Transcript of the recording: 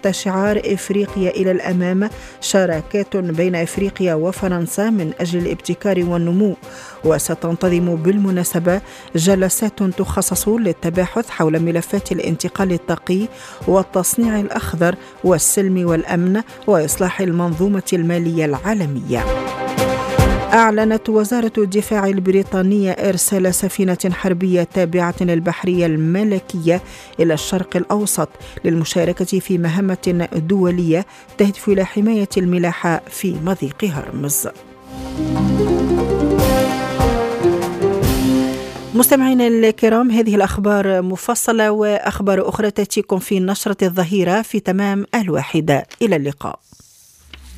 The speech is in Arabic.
تحت شعار إفريقيا إلى الأمام، شراكات بين إفريقيا وفرنسا من أجل الابتكار والنمو. وستنتظم بالمناسبة جلسات تخصص للتباحث حول ملفات الانتقال الطاقي والتصنيع الأخضر والسلم والأمن وإصلاح المنظومة المالية العالمية. أعلنت وزارة الدفاع البريطانية إرسال سفينة حربية تابعة للبحرية الملكية إلى الشرق الأوسط للمشاركة في مهمة دولية تهدف إلى حماية الملاحة في مضيق هرمز. مستمعينا الكرام، هذه الأخبار مفصلة وأخبار أخرى تأتيكم في نشرة الظهيرة في تمام 1:00. إلى اللقاء.